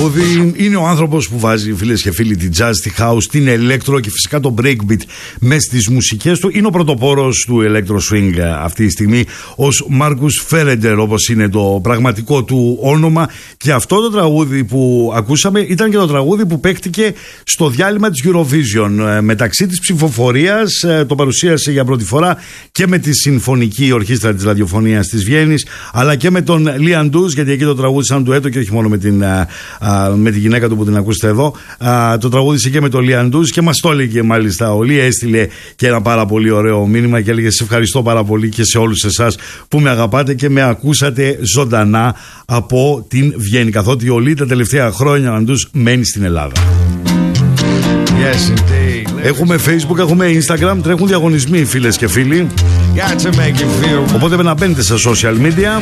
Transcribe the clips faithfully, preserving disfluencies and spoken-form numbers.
τραγούδι. Είναι ο άνθρωπος που βάζει, φίλες και φίλοι, την jazz, τη house, την electro και φυσικά το breakbeat μέσα στις μουσικές του. Είναι ο πρωτοπόρος του electro swing αυτή τη στιγμή, ως Μάρκους Φέρεντερ, όπως είναι το πραγματικό του όνομα. Και αυτό το τραγούδι που ακούσαμε ήταν και το τραγούδι που παίχτηκε στο διάλειμμα της Eurovision. Μεταξύ της ψηφοφορίας το παρουσίασε για πρώτη φορά και με τη Συμφωνική Ορχήστρα της Ραδιοφωνίας της Βιέννης, αλλά και με τον Lian Dus, γιατί εκεί το τραγούδισαν ντουέτο και όχι μόνο με την, α, α, με τη γυναίκα του που την ακούσετε εδώ. Α, το τραγούδισε και με τον Lian Dus και μας το έλεγε μάλιστα. Ο Λί έστειλε και ένα πάρα πολύ ωραίο μήνυμα και έλεγε: σε ευχαριστώ πάρα πολύ και σε όλους εσάς που με αγαπάτε και με ακούσατε ζωντανά από την Βιέννη. Καθότι ο Λί τα τελευταία χρόνια ο Lian Dus μένει στην Ελλάδα. Yes, indeed. Έχουμε Facebook, έχουμε Instagram, τρέχουν διαγωνισμοί, φίλες και φίλοι. Οπότε να μπαίνετε στα social media,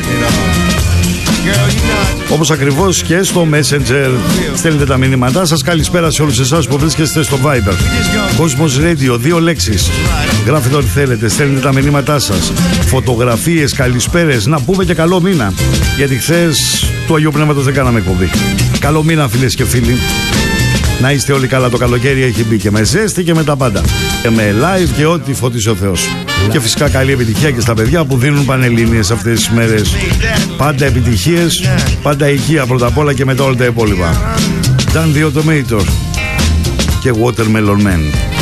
όπως ακριβώς και στο Messenger. Στέλνετε τα μηνύματά σας. Καλησπέρα σε όλους εσάς που βρίσκεστε στο Viber. Κόσμος Radio, δύο λέξεις. Γράφετε ό,τι θέλετε, στέλνετε τα μηνύματά σας. Φωτογραφίες, καλησπέρες. Να πούμε και καλό μήνα, γιατί χθες του Αγίου Πνεύματος δεν κάναμε εκπομπή. Καλό μήνα, φίλες και φίλοι. Να είστε όλοι καλά, το καλοκαίρι έχει μπει και με ζέστη και με τα πάντα. Και με live και ό,τι φωτίσει ο Θεός. Και φυσικά καλή επιτυχία και στα παιδιά που δίνουν πανελλήνιες αυτές τις μέρες. Πάντα επιτυχίες, πάντα υγεία πρώτα απ' όλα και μετά όλα τα υπόλοιπα. Dan the Automator και Watermelon Man.